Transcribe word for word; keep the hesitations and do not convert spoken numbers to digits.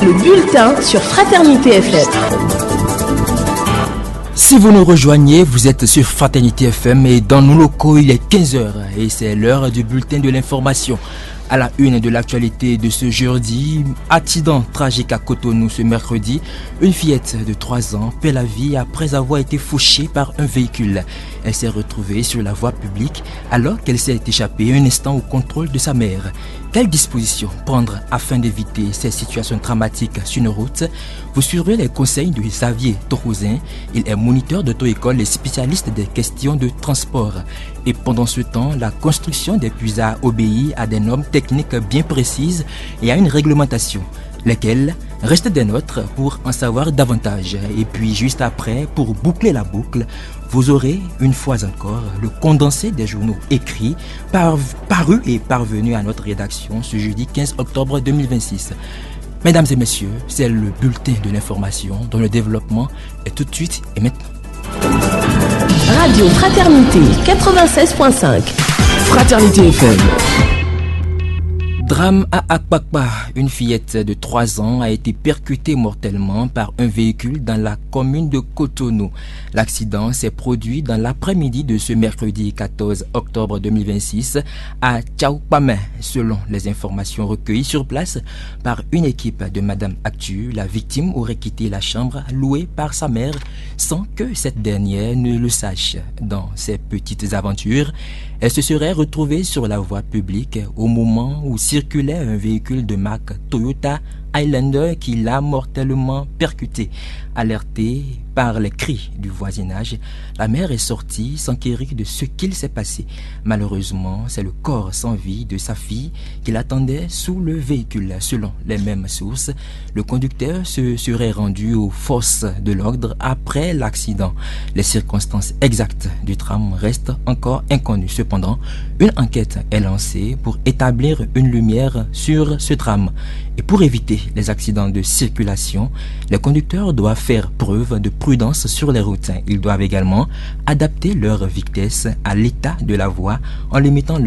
Le bulletin sur Fraternité F M. Si vous nous rejoignez, vous êtes sur Fraternité F M et dans nos locaux, il est quinze heures et c'est l'heure du bulletin de l'information. À la une de l'actualité de ce jeudi, accident tragique à Cotonou ce mercredi. Une fillette de trois ans perd la vie après avoir été fauchée par un véhicule. Elle s'est retrouvée sur la voie publique alors qu'elle s'est échappée un instant au contrôle de sa mère. Quelles dispositions prendre afin d'éviter ces situations dramatiques sur nos routes? Vous suivrez les conseils de Xavier Torouzin. Il est moniteur d'auto-école et spécialiste des questions de transport. Et pendant ce temps, la construction des puisards obéit à des normes techniques bien précises et à une réglementation, lesquelles restent des nôtres pour en savoir davantage. Et puis juste après, pour boucler la boucle, vous aurez une fois encore le condensé des journaux écrits, par, parus et parvenus à notre rédaction ce jeudi quinze octobre deux mille vingt-six. Mesdames et messieurs, c'est le bulletin de l'information dont le développement est tout de suite et maintenant. Radio Fraternité quatre-vingt-seize point cinq. Fraternité F M. Drame à Akpakpa. Une fillette de trois ans a été percutée mortellement par un véhicule dans la commune de Cotonou. L'accident s'est produit dans l'après-midi de ce mercredi quatorze octobre deux mille vingt-six à Tchaoupamé. Selon les informations recueillies sur place par une équipe de Madame Actu, la victime aurait quitté la chambre louée par sa mère sans que cette dernière ne le sache. Dans ces petites aventures, elle se serait retrouvée sur la voie publique au moment où circulait un véhicule de marque Toyota Highlander qui l'a mortellement percuté. Alertée par les cris du voisinage, la mère est sortie s'enquérir de ce qu'il s'est passé. Malheureusement, c'est le corps sans vie de sa fille qui l'attendait sous le véhicule. Selon les mêmes sources, le conducteur se serait rendu aux forces de l'ordre après l'accident. Les circonstances exactes du drame restent encore inconnues. Cependant, une enquête est lancée pour établir une lumière sur ce drame. Et pour éviter les accidents de circulation, les conducteurs doivent faire preuve de prudence sur les routes. Ils doivent également adapter leur vitesse à l'état de la voie en limitant